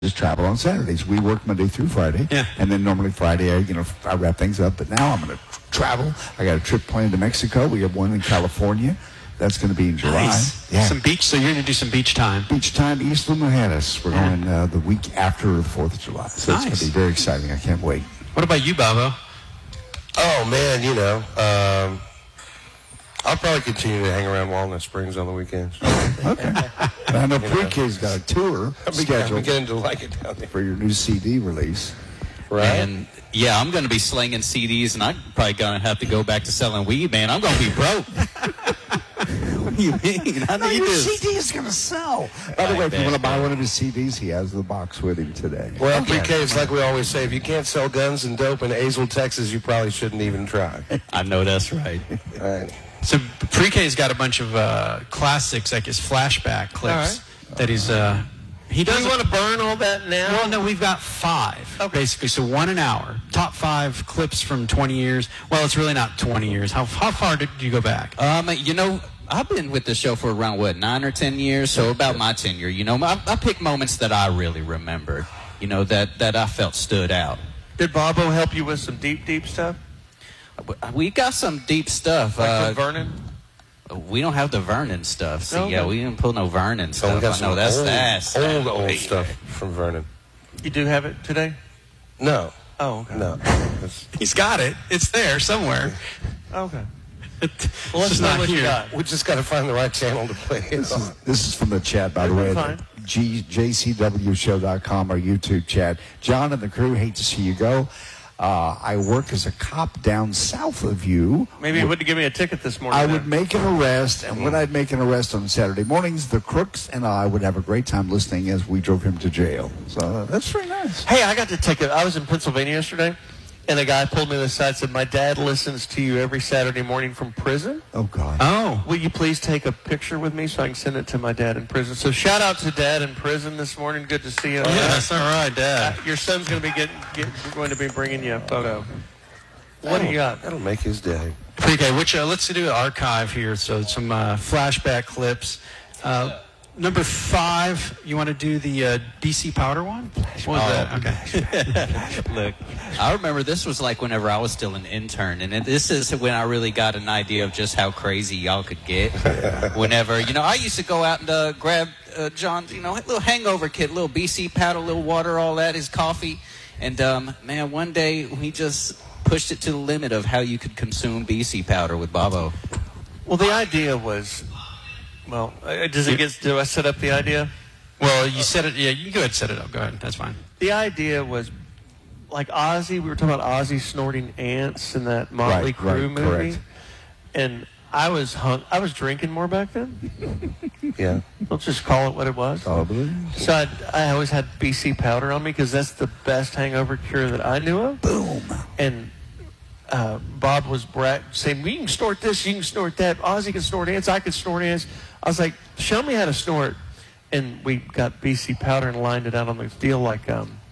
just travel on Saturdays. We work Monday through Friday, Yeah. and then normally Friday, I wrap things up. But now I'm going to travel. I got a trip planned to Mexico. We have one in California. That's going to be in July. Nice. Yeah. Some beach. So you're going to do some beach time. Beach time, East Mujeres. We're going the week after the 4th of July. So it's going to be very exciting. I can't wait. What about you, Babo? Oh, man, I'll probably continue to hang around Walnut Springs on the weekends. Okay. I know Pre-K's got a tour I'm scheduled beginning to like it down there. for your new CD release. Right? And yeah, I'm going to be slinging CDs, and I'm probably going to have to go back to selling weed, man. I'm going to be broke. What do you mean? I need your this. CD is going to sell. By the way, if you want to buy one of his CDs, he has the box with him today. Well, Pre-K, it's like we always say, if you can't sell guns and dope in Azle, Texas, you probably shouldn't even try. I know that's right. All right. So Pre-K's got a bunch of classics, like his flashback clips that he does. Do you want to burn all that now? Well, no, we've got 5, basically. So 1 an hour. Top 5 clips from 20 years. Well, it's really not 20 years. How far did you go back? I've been with the show for around, 9 or 10 years, so about my tenure. I pick moments that I really remember, that I felt stood out. Did Bobo help you with some deep stuff? We got some deep stuff. Like with Vernon? We don't have the Vernon stuff. See, Okay. we didn't pull no Vernon So stuff. we got I some know that's old stuff from Vernon. You do have it today? No. Oh, okay. No. He's got it. It's there somewhere. Okay. It's Well, let's just know not what you here. got. We just got to find the right channel to play it on. This is from the chat, by the way. Fine. JCWshow.com, our YouTube chat. John and the crew, hate to see you go. I work as a cop down south of you. Maybe you wouldn't give me a ticket this morning. I then. would make an arrest, and when I'd make an arrest on Saturday mornings, the crooks and I would have a great time listening as we drove him to jail. So that's very nice. Hey, I got to take it. I was in Pennsylvania yesterday, and a guy pulled me to the side and said, "My dad listens to you every Saturday morning from prison. Oh, God. Oh. Will you please take a picture with me so I can send it to my dad in prison?" So shout out to Dad in prison this morning. Good to see you. Yes, all right, Dad. Your son's going to be going to be bringing you a photo. What do you got? That'll make his day. Okay, let's do the archive here. So some flashback clips. Number 5, you want to do the BC Powder one? What was that? Okay. Look, I remember this was like whenever I was still an intern, and this is when I really got an idea of just how crazy y'all could get. Whenever, I used to go out and grab John, a little hangover kit, little BC Powder, little water, all that, his coffee. And, man, one day we just pushed it to the limit of how you could consume BC Powder with Bobo. Well, the idea was, do I set up the idea? Well, you said it. Yeah, you go ahead and set it up. Go ahead. That's fine. The idea was, like Ozzy, we were talking about Ozzy snorting ants in that Motley Crue movie. Correct. And I was drinking more back then. Yeah. Let's just call it what it was. Probably. So I always had BC Powder on me because that's the best hangover cure that I knew of. Boom. And Bob was saying, "You can snort this, you can snort that. Ozzy can snort ants, I can snort ants." I was like, "Show me how to snort." And we got BC Powder and lined it out on the deal like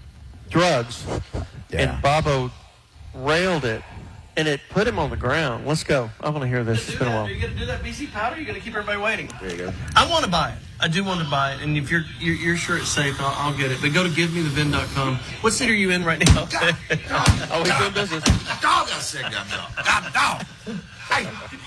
drugs. Yeah. And Bobo railed it, and it put him on the ground. Let's go. I want to hear this. It's been a while. Are you going to do that BC Powder? You're going to keep everybody waiting? There you go. I want to buy it. I do want to buy it. And if you're sure it's safe, I'll get it. But go to givemethevin.com. What city are you in right now? Oh, he's doing business. Dog, I said that dog. Hey.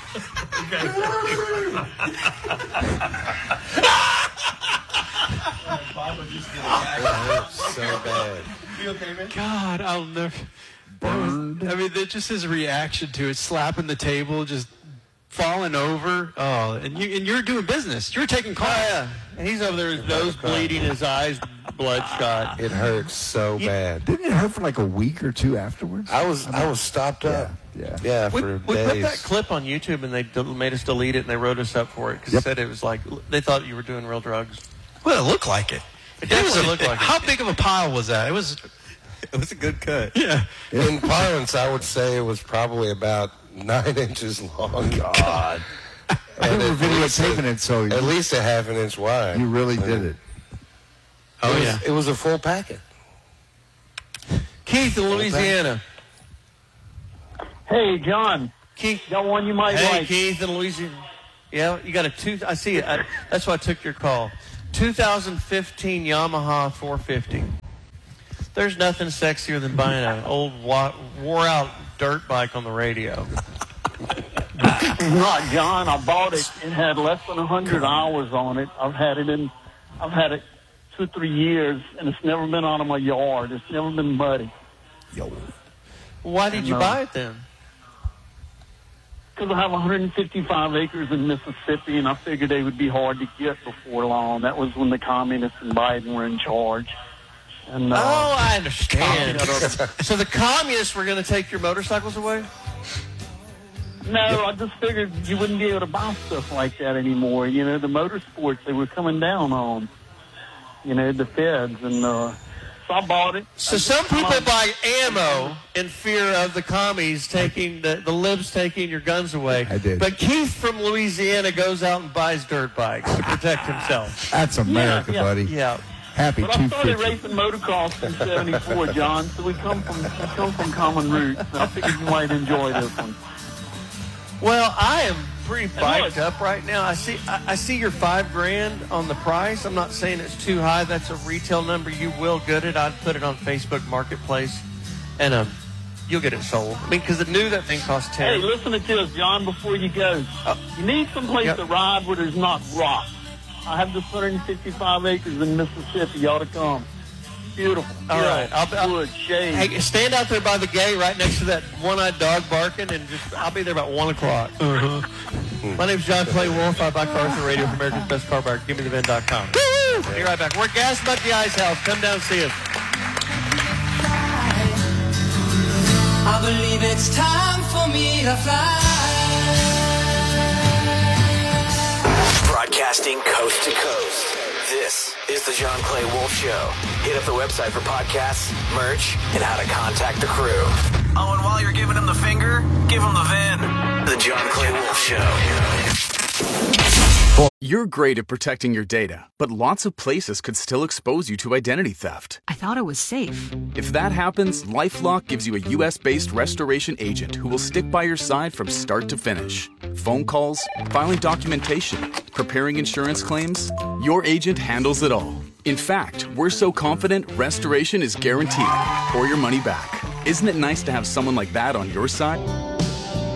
So bad. You okay, man? God, I'll never. Just his reaction to it, slapping the table, just falling over. Oh, and you're doing business. You're taking calls. Oh, yeah. And he's over there, his nose bleeding, his eyes bloodshot. It hurts so bad. Didn't it hurt for like a week or two afterwards? I was stopped up. Yeah. We For put days. that clip on YouTube, and they made us delete it, and they wrote us up for it because Yep. they said it was like they thought you were doing real drugs. Well, it looked like it. It definitely looked like it. How big of a pile was that? It was a good cut. Yeah. In parlance, I would say it was probably about 9 inches long. God. I we were videotaping it, so At least a half an inch wide. you really did it. Oh, yeah. It was a full packet. Keith in Louisiana. Hey, John. Keith, Got one you might hey, like. Keith in Louisiana. Yeah, you got a tooth. I see it. That's why I took your call. 2015 Yamaha 450. There's nothing sexier than buying an old wore-out dirt bike on the radio. Not, John. I bought it. It had less than 100 hours on it. I've had it 2 or 3 years, and it's never been out of my yard. It's never been muddy. Why did you buy it then? Because I have 155 acres in Mississippi, and I figured they would be hard to get before long. That was when the communists and Biden were in charge. And, I understand. So the communists were going to take your motorcycles away? No, I just figured you wouldn't be able to buy stuff like that anymore. You know, the motorsports, they were coming down on, you know, the feds. And so I bought it. So some people buy ammo in fear of the commies taking, the libs taking your guns away. I did. But Keith from Louisiana goes out and buys dirt bikes to protect himself. That's America, buddy. Yeah. Happy But I started 250. racing motocross in '74, John. So we come from common roots. And I figured you might enjoy this one. Well, I am pretty biked up right now. I see your $5,000 on the price. I'm not saying it's too high. That's a retail number. You will get it. I'd put it on Facebook Marketplace, and you'll get it sold. I mean, because I knew that thing cost $10. Hey, listen to this, John, before you go. You need someplace to ride where there's not rock. I have this 155 acres in Mississippi. You ought to come. Beautiful. All right. Wood, shade. Hey, stand out there by the gate right next to that one-eyed dog barking, and I'll be there about 1 o'clock. My name's John Clay Wolf. I buy cars on the radio for America's Best Car Buyer. GiveMeTheVin.com. Be right back. We're at Gas Bucky Ice House. Come down and see us. I believe it's time for me to fly. Broadcasting coast to coast. This is the John Clay Wolf Show. Hit up the website for podcasts, merch, and how to contact the crew. Oh, and while you're giving him the finger, give him the VIN. The John Clay Wolf Show. You're great at protecting your data, but lots of places could still expose you to identity theft. I thought it was safe. If that happens, LifeLock gives you a U.S.-based restoration agent who will stick by your side from start to finish. Phone calls, filing documentation, preparing insurance claims, your agent handles it all. In fact, we're so confident restoration is guaranteed or your money back. Isn't it nice to have someone like that on your side?